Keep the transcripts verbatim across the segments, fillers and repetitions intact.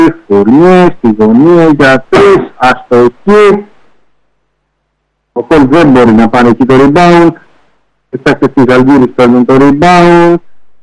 Φουρνιέ, στη γωνία για τρεις, αστοχή. Ο Χολ δεν μπορεί να πάρει εκεί το rebound. Εξάξτε στη Ζαλγκύρης παίρνουν το rebound.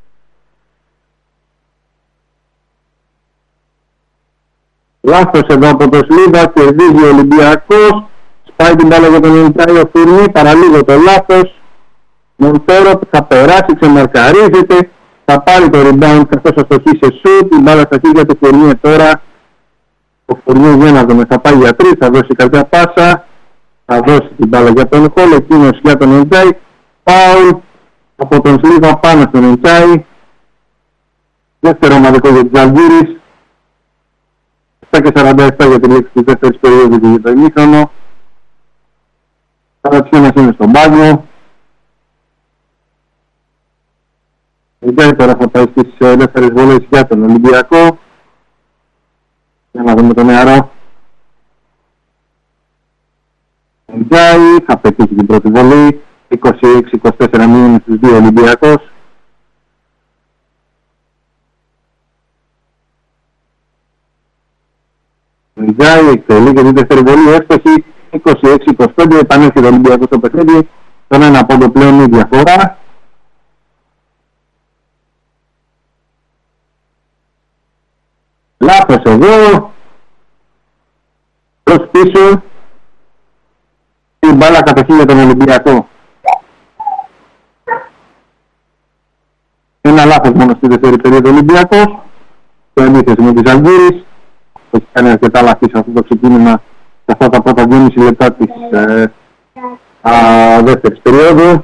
Λάθος εδώ από το Σλίβα, κερδίζει ο Ολυμπιακός. Σπάει την μπάλα για τον Ιντάι ο Φουρνιέ, παραλίγο το λάθος. Μοντέρο θα περάσει, ξεμαρκαρίζεται. Θα πάρει το rebound καθώς αστοχεί σε σουτ. Η μπάλα στα χέρια του Φουρνιέ τώρα. Ο Φουρνιέ για να δούμε, θα πάει για τρεις, θα δώσει κάποια πάσα. Θα δώσει την μπάλα για τον Χολ, εκείνος για τον Ιντάι. Φάουλ από τον Σλίβα πάνω στον Ιντάι. Δεύτερο ομαδικό για τις Ζαλγκύρης. επτά και σαράντα επτά για τη λήξη της δεύτερης περίοδου και για το ημίχρονο. Καταψίνας είναι στον πάγκο. Η Γκάι τώρα θα πάει στις ελεύθερες βολές για τον Ολυμπιακό. Για να δούμε τον νεαρό. Η Γκάι θα πετύχει την πρώτη βολή. είκοσι έξι είκοσι τέσσερα μείνουν στους δύο Ολυμπιακός. Η Γκάι εκτελεί και την δεύτερη βολή εύστοχη. είκοσι έξι είκοσι πέντε επανέρχεται ο Ολυμπιακός στο παιχνίδι. Τον ένα πόντο πλέον η διαφορά. Λάθος εδώ. Προς πίσω. Η μπάλα κατοχή για τον Ολυμπιακό. Ένα λάθος μόνο στη δεύτερη περίοδο Ολυμπιακός. Το αντίθεση με τη Ζαλγκύρης. Έχει κάνει αρκετά λάθη σε αυτό το ξεκίνημα σε αυτά τα πρώτα δυόμιση λεπτά της ε, α, δεύτερης περίοδου.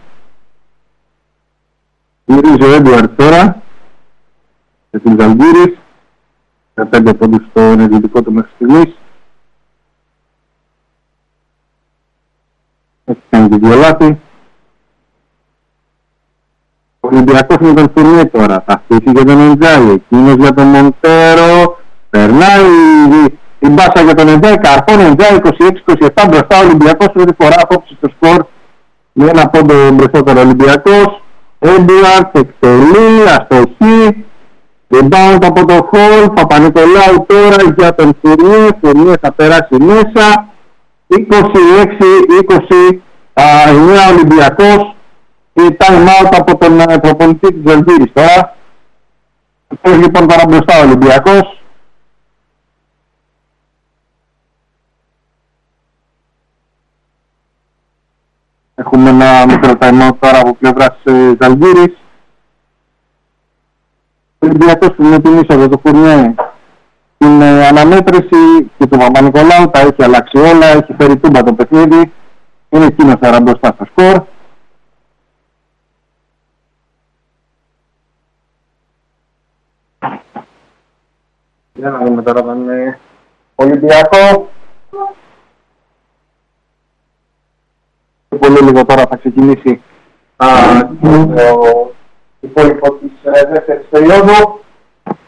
Μυρίζει ο Έντουαρτ τώρα για την Ζαλγκύρης. Με πέντε πόντους στο ενεργητικό του μέχρι στιγμής. Έχει κάνει και δύο λάθη. Ο Ολυμπιακός με τον Φουρνιέ τώρα. Θα χτίσει για τον Εντζάι. Εκείνος για τον Μοντέρο. Περνάει η μπάσα για τον Εντζάι. Καρφώνει ο Εντζάι είκοσι έξι είκοσι επτά μπροστά. Ο Ολυμπιακός πρώτη φορά απόψη στο σκορ. Με ένα πόντο μπροστά ο Ολυμπιακός. Έντουαρτ εκτελεί. Αστοχή. Rebound από το Χολ. Παπα-Νικολάου τώρα για τον Φουρνιέ. Φουρνιέ θα περάσει μέσα. είκοσι έξι είκοσι εννέα Ολυμπιακός. Η time out από τον προπονητή της Ζαλγκύρης τώρα. Πώς λοιπόν τώρα μπροστά ο Ολυμπιακός. Έχουμε ένα μικρό time out τώρα από πλευράς Ζαλγκύρης. Ο Ολυμπιακός που με την είσοδο του Φουρνιέ την αναμέτρηση και του Παπα-Νικολάου τα έχει αλλάξει όλα, έχει φέρει τούμπα το παιχνίδι. Είναι εκείνος τώρα μπροστά στο σκορ. Για να δούμε τώρα τον Ολυμπιακό. Πολύ λίγο τώρα θα ξεκινήσει α, το υπόλοιπο της δεύτερης περίοδου.